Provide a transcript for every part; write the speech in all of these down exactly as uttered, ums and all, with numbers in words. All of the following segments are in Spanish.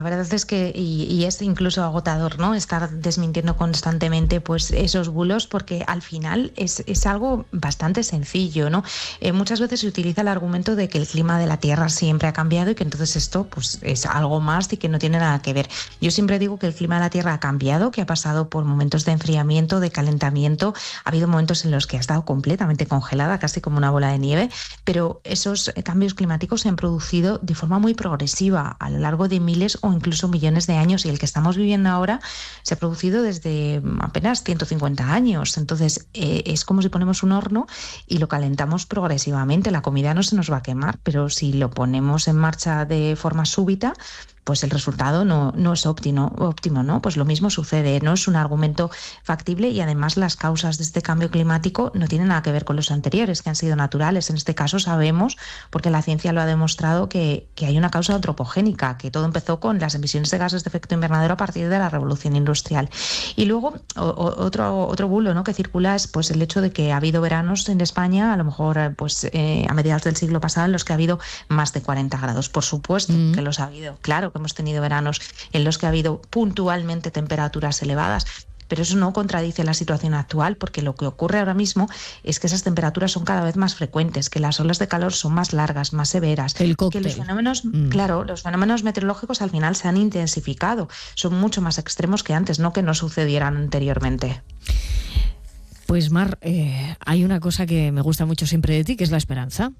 La verdad es que, y, y es incluso agotador, ¿no? Estar desmintiendo constantemente pues esos bulos, porque al final es, es algo bastante sencillo, ¿no? Eh, muchas veces se utiliza el argumento de que el clima de la Tierra siempre ha cambiado y que entonces esto pues es algo más y que no tiene nada que ver. Yo siempre digo que el clima de la Tierra ha cambiado, que ha pasado por momentos de enfriamiento, de calentamiento, ha habido momentos en los que ha estado completamente congelada, casi como una bola de nieve, pero esos cambios climáticos se han producido de forma muy progresiva a lo largo de miles o incluso millones de años, y el que estamos viviendo ahora se ha producido desde apenas ciento cincuenta años. Entonces eh, es como si ponemos un horno y lo calentamos progresivamente. La comida no se nos va a quemar, pero si lo ponemos en marcha de forma súbita, pues el resultado no, no es óptimo, óptimo, ¿no? Pues lo mismo sucede, no es un argumento factible, y además las causas de este cambio climático no tienen nada que ver con los anteriores, que han sido naturales. En este caso sabemos, porque la ciencia lo ha demostrado, que, que hay una causa antropogénica, que todo empezó con las emisiones de gases de efecto invernadero a partir de la revolución industrial. Y luego o, o, otro, otro bulo, ¿no?, que circula es pues el hecho de que ha habido veranos en España, a lo mejor pues eh, a mediados del siglo pasado, en los que ha habido más de cuarenta grados. Por supuesto mm. que los ha habido, claro que hemos tenido veranos en los que ha habido puntualmente temperaturas elevadas, pero eso no contradice la situación actual, porque lo que ocurre ahora mismo es que esas temperaturas son cada vez más frecuentes, que las olas de calor son más largas, más severas, El que los fenómenos, mm. claro, los fenómenos meteorológicos al final se han intensificado, son mucho más extremos que antes, no que no sucedieran anteriormente. Pues Mar, eh, hay una cosa que me gusta mucho siempre de ti, que es la esperanza,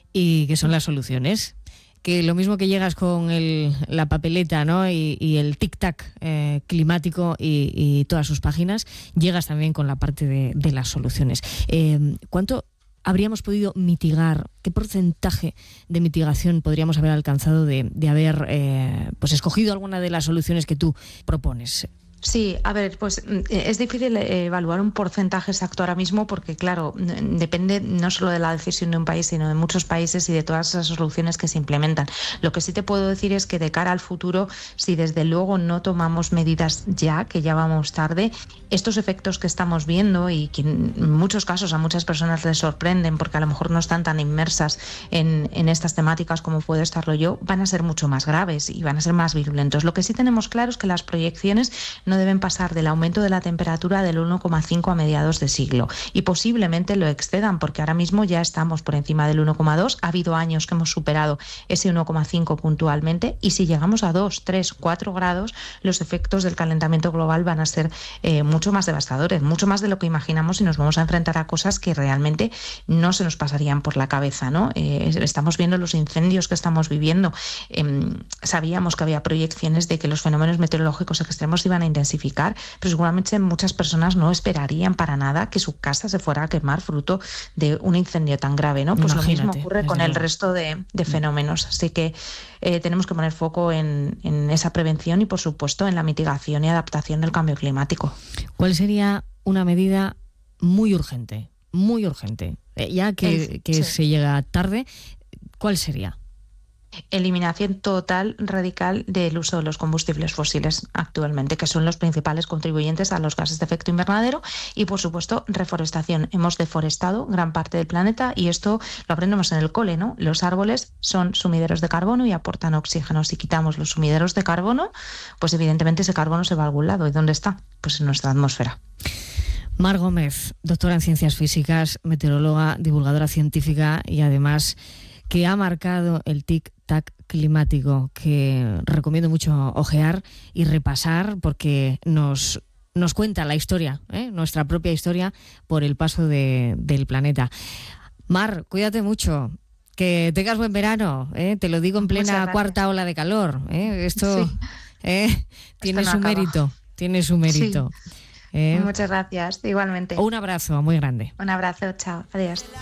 y que son las soluciones. Que lo mismo que llegas con el, la papeleta, ¿no?, y, y el tic-tac eh, climático y, y todas sus páginas, llegas también con la parte de, de las soluciones. Eh, ¿Cuánto habríamos podido mitigar? ¿Qué porcentaje de mitigación podríamos haber alcanzado de, de haber eh, pues escogido alguna de las soluciones que tú propones? Sí, a ver, pues es difícil evaluar un porcentaje exacto ahora mismo, porque claro, depende no solo de la decisión de un país, sino de muchos países y de todas esas soluciones que se implementan. Lo que sí te puedo decir es que de cara al futuro, si desde luego no tomamos medidas ya, que ya vamos tarde, estos efectos que estamos viendo, y que en muchos casos a muchas personas les sorprenden porque a lo mejor no están tan inmersas en, en estas temáticas como puedo estarlo yo, van a ser mucho más graves y van a ser más virulentos. Lo que sí tenemos claro es que las proyecciones no deben pasar del aumento de la temperatura del uno coma cinco a mediados de siglo, y posiblemente lo excedan, porque ahora mismo ya estamos por encima del uno coma dos, ha habido años que hemos superado ese uno coma cinco puntualmente, y si llegamos a dos, tres, cuatro grados, los efectos del calentamiento global van a ser eh, mucho más devastadores, mucho más de lo que imaginamos, y nos vamos a enfrentar a cosas que realmente no se nos pasarían por la cabeza, ¿no? Eh, estamos viendo los incendios que estamos viviendo, eh, sabíamos que había proyecciones de que los fenómenos meteorológicos extremos iban a intensificar, pero seguramente muchas personas no esperarían para nada que su casa se fuera a quemar fruto de un incendio tan grave, ¿no? Pues Imagínate, lo mismo ocurre con el luego. resto de, de fenómenos. Así que eh, tenemos que poner foco en, en esa prevención y, por supuesto, en la mitigación y adaptación del cambio climático. ¿Cuál sería una medida muy urgente, muy urgente, eh, ya que, el, que sí. se llega tarde? ¿Cuál sería? Eliminación total, radical, del uso de los combustibles fósiles actualmente, que son los principales contribuyentes a los gases de efecto invernadero, y por supuesto reforestación. Hemos deforestado gran parte del planeta, y esto lo aprendemos en el cole, ¿no? Los árboles son sumideros de carbono y aportan oxígeno. Si quitamos los sumideros de carbono, pues evidentemente ese carbono se va a algún lado. ¿Y dónde está? Pues en nuestra atmósfera. Mar Gómez, doctora en Ciencias Físicas, meteoróloga, divulgadora científica, y además que ha marcado el tic-tac climático, que recomiendo mucho ojear y repasar, porque nos, nos cuenta la historia, ¿eh? nuestra propia historia por el paso de, del planeta. Mar, cuídate mucho, que tengas buen verano, ¿eh? Te lo digo en plena cuarta ola de calor, ¿eh? Esto, sí. ¿eh? tiene Esto no su acaba. mérito, tiene su mérito. Sí. ¿Eh? Muchas gracias, igualmente. Un abrazo muy grande. Un abrazo, chao, adiós.